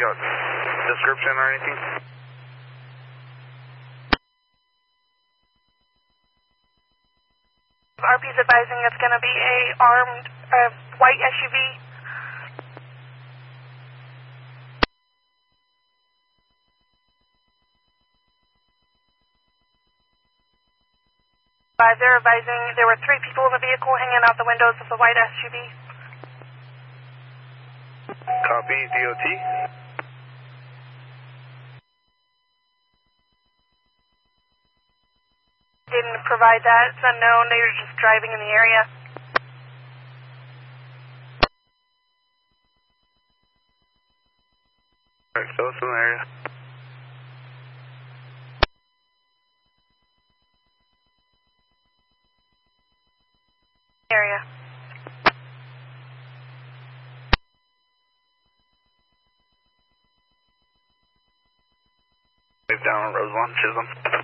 got description or anything? RP's advising it's going to be a armed white SUV. They're advising there were 3 people in the vehicle hanging out the windows of the white SUV. Copy, DOT. Didn't provide that. It's unknown. They were just driving in the area. Alright, so it's in the area. Area. Move down on Rose 1, Chisholm.